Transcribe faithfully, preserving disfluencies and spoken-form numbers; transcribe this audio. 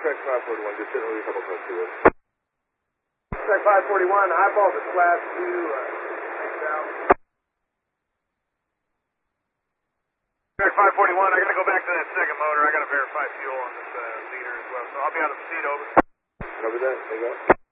Track five forty-one, just sitting with a couple of close to it. Track five forty-one, eyeball to class two, uh, six out. Track five forty-one, I gotta go back to that second motor. I gotta verify fuel on this uh, leader as well, so I'll be out of the seat, over. Cover that, take off.